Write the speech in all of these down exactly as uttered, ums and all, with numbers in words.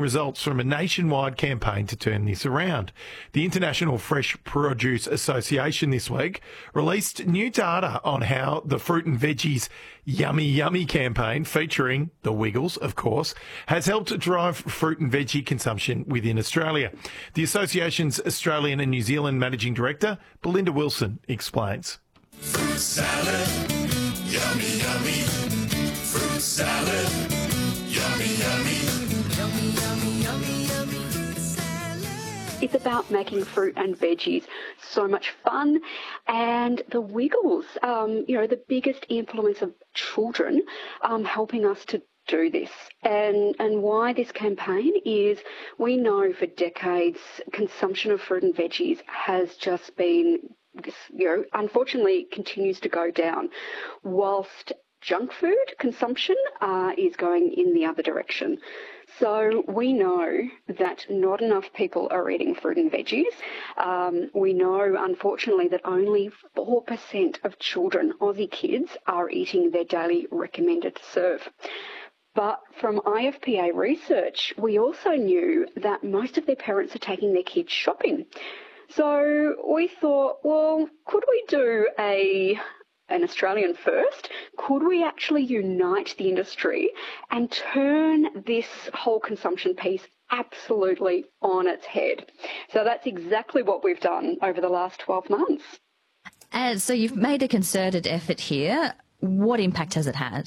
results from a nationwide campaign to turn this around. The International Fresh Produce Association this week released new data on how the Fruit and Veggies Yummy Yummy campaign, featuring the Wiggles, of course, has helped drive fruit and veggie consumption within Australia. The association's Australian and New Zealand Managing Director, Belinda Wilson, explains. Fruit salad, yummy, yummy. Fruit salad, yummy, yummy. Yummy, yummy, yummy, yummy. Fruit salad. It's about making fruit and veggies so much fun. And the Wiggles, um, you know, the biggest influence of children, um, helping us to do this. And and why this campaign is, we know for decades consumption of fruit and veggies has just been, you know, unfortunately continues to go down, whilst junk food consumption uh, is going in the other direction. So we know that not enough people are eating fruit and veggies. Um, we know, unfortunately, that only four percent of children, Aussie kids, are eating their daily recommended serve. But from I F P A research, we also knew that most of their parents are taking their kids shopping. So we thought, well, could we do a an Australian first? Could we actually unite the industry and turn this whole consumption piece absolutely on its head? So that's exactly what we've done over the last twelve months. And so you've made a concerted effort here. What impact has it had?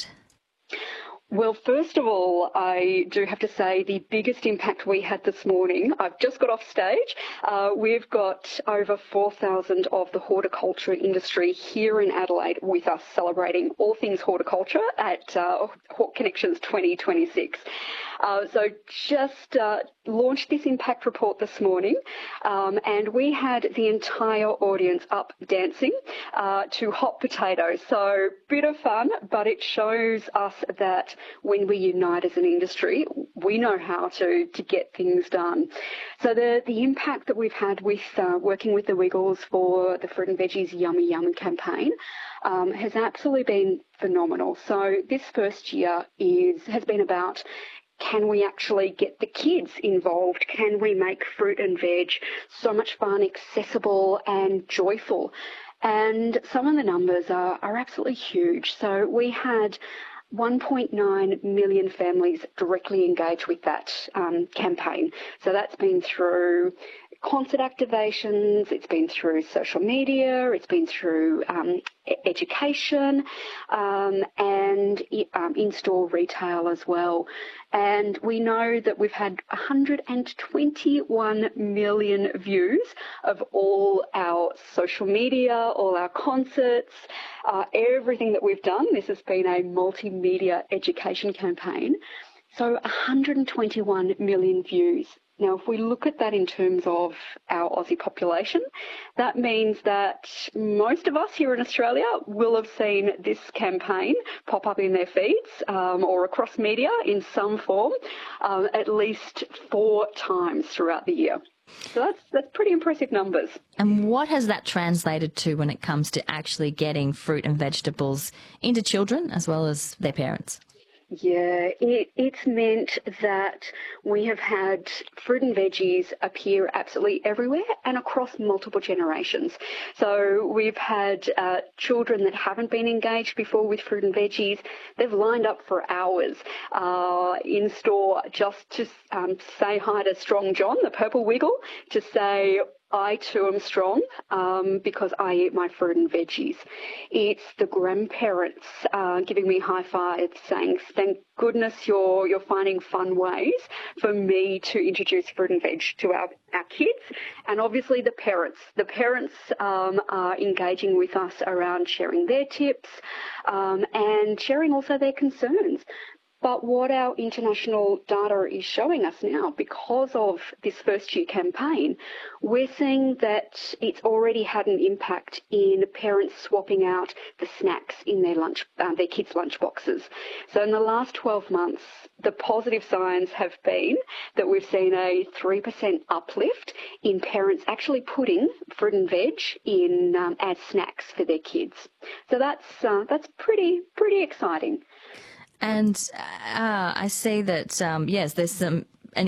Well, first of all, I do have to say the biggest impact we had this morning, I've just got off stage. Uh, we've got over four thousand of the horticulture industry here in Adelaide with us, celebrating all things horticulture at uh, Hort Connections twenty twenty-six. Uh, so just uh, launched this impact report this morning, um, and we had the entire audience up dancing uh, to Hot Potatoes. So bit of fun, but it shows us that when we unite as an industry, we know how to, to get things done. So the, the impact that we've had with uh, working with the Wiggles for the Fruit and Veggies Yummy Yummy campaign um, has absolutely been phenomenal. So this first year is has been about, can we actually get the kids involved? Can we make fruit and veg so much fun, accessible and joyful? And some of the numbers are, are absolutely huge. So we had one point nine million families directly engaged with that um, campaign. So that's been through concert activations, it's been through social media, it's been through um, education um, and um, in-store retail as well. And we know that we've had one hundred twenty-one million views of all our social media, all our concerts, uh, everything that we've done. This has been a multimedia education campaign. So one hundred twenty-one million views. Now, if we look at that in terms of our Aussie population, that means that most of us here in Australia will have seen this campaign pop up in their feeds um, or across media in some form um, at least four times throughout the year. So that's, that's pretty impressive numbers. And what has that translated to when it comes to actually getting fruit and vegetables into children as well as their parents? Yeah, it, it's meant that we have had fruit and veggies appear absolutely everywhere and across multiple generations. So we've had uh, children that haven't been engaged before with fruit and veggies. They've lined up for hours uh, in store just to um, say hi to Strong John, the purple wiggle, to say, I too am strong um, because I eat my fruit and veggies. It's the grandparents uh, giving me high fives, saying, thank goodness you're you're finding fun ways for me to introduce fruit and veg to our, our kids. And obviously the parents. The parents um, are engaging with us around sharing their tips um, and sharing also their concerns. But what our international data is showing us now, because of this first year campaign, we're seeing that it's already had an impact in parents swapping out the snacks in their lunch, uh, their kids' lunch boxes. So in the last twelve months, the positive signs have been that we've seen a three percent uplift in parents actually putting fruit and veg in um, as snacks for their kids. So that's uh, that's pretty pretty exciting. And uh, I see that, um, yes, there's some